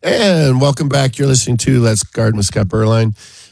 And welcome back. You're listening to Let's Garden with Scott Berline.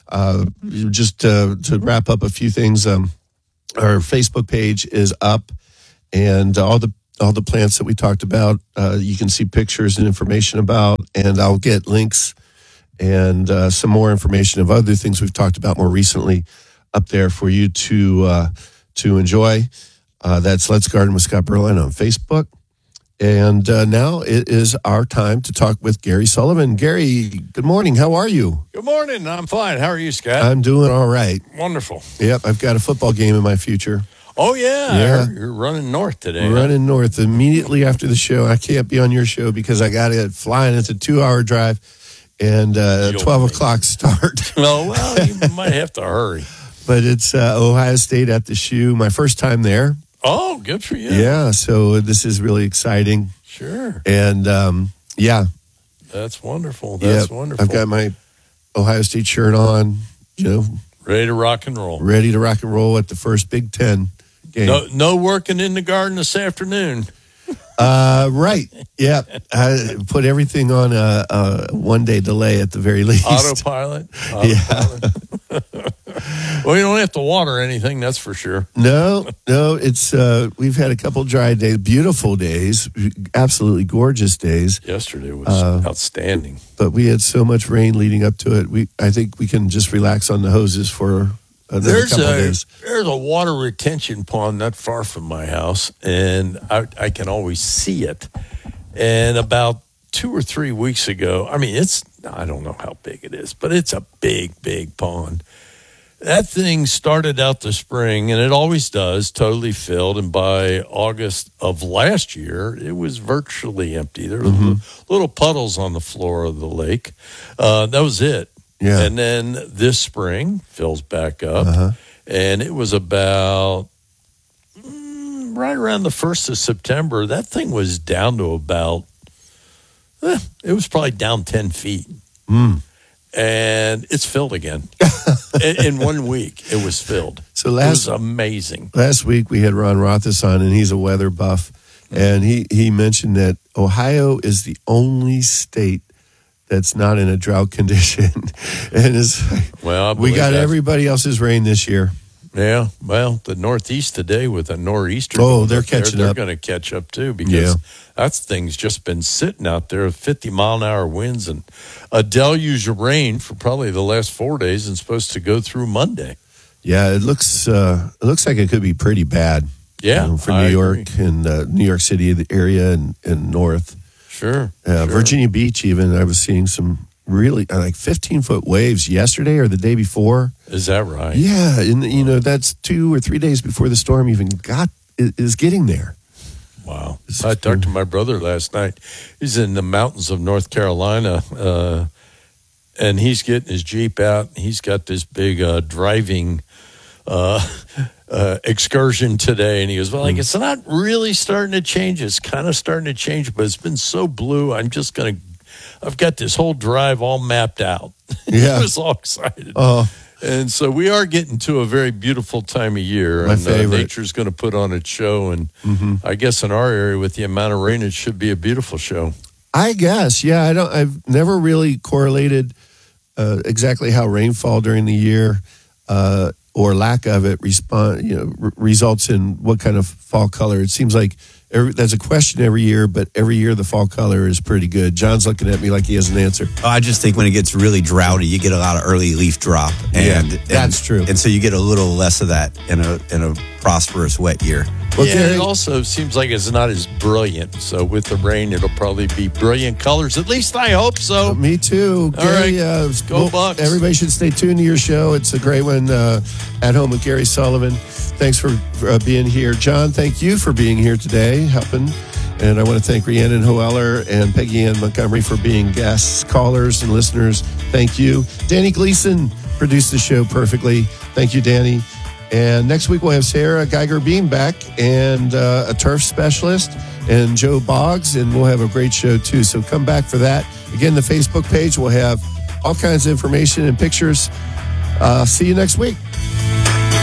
Just to wrap up a few things, our Facebook page is up, and all the plants that we talked about, you can see pictures and information about, and I'll get links and some more information of other things we've talked about more recently up there for you to enjoy. That's Let's Garden with Scott Berline on Facebook. And now it is our time to talk with Gary Sullivan. Gary, good morning. How are you? Good morning. I'm fine. How are you, Scott? I'm doing all right. Wonderful. Yep, I've got a football game in my future. Oh, yeah. You're running north today. Running north immediately after the show. I can't be on your show because I got it flying. It's a 2-hour drive and 12 o'clock start. Well, you might have to hurry. But it's Ohio State at the Shoe. My first time there. Oh, good for you. Yeah, so this is really exciting. Sure. And, yeah. That's wonderful. That's wonderful. I've got my Ohio State shirt on, ready to rock and roll. Ready to rock and roll at the first Big Ten game. No working in the garden this afternoon. Right. Yeah. I put everything on a one-day delay at the very least. Autopilot. Yeah. Well, you don't have to water anything, that's for sure. No. It's we've had a couple dry days, beautiful days, absolutely gorgeous days. Yesterday was outstanding. But we had so much rain leading up to it. I think we can just relax on the hoses for another couple of days. There's a water retention pond not far from my house, and I can always see it. And about 2 or 3 weeks ago, I don't know how big it is, but it's a big, big pond. That thing started out the spring, and it always does, totally filled. And by August of last year, it was virtually empty. There were little puddles on the floor of the lake. That was it. Yeah. And then this spring fills back up, and it was about right around the 1st of September. That thing was down to about, it was probably down 10 feet. And it's filled again. In 1 week, it was filled. It was amazing. Last week, we had Ron Rothis on, and he's a weather buff. And he mentioned that Ohio is the only state that's not in a drought condition. And we got everybody else's rain this year. Yeah, well, the Northeast today with a nor'easter. Oh, they're catching up. They're going to catch up, too, because that thing's just been sitting out there with 50-mile-an-hour winds and a deluge of rain for probably the last 4 days and supposed to go through Monday. Yeah, it looks like it could be pretty bad. Yeah, for New York and New York City, the area and north. Sure. Virginia Beach, even, I was seeing some really like 15-foot waves yesterday or the day before. Is that right? Yeah, and that's 2 or 3 days before the storm even is getting there. Wow. I talked to my brother last night. He's in the mountains of North Carolina, and he's getting his Jeep out. He's got this big driving excursion today, and he goes, well, it's not really starting to change. It's kind of starting to change, but it's been so blue. I've got this whole drive all mapped out. Yeah. He was all excited. And so we are getting to a very beautiful time of year. My favorite. Nature's going to put on its show. And I guess in our area, with the amount of rain, it should be a beautiful show. I guess, yeah. I've never really correlated exactly how rainfall during the year or lack of it results in what kind of fall color. It seems like that's a question every year, but every year the fall color is pretty good. John's looking at me like he has an answer. I just think when it gets really droughty, you get a lot of early leaf drop. And that's true. And so you get a little less of that in a prosperous wet year. Well, it also seems like it's not as brilliant. So with the rain, it'll probably be brilliant colors. At least I hope so. Me too. All Gary, right. Go Bucks. Everybody should stay tuned to your show. It's a great one, At Home with Gary Sullivan. Thanks for being here. John, thank you for being here today, helping. And I want to thank Rhiannon Hoeller and Peggy Ann Montgomery for being guests, callers, and listeners. Thank you. Danny Gleason produced the show perfectly. Thank you, Danny. And next week we'll have Sarah Geiger-Beam back and a turf specialist and Joe Boggs, and we'll have a great show too. So come back for that. Again, the Facebook page will have all kinds of information and pictures. See you next week.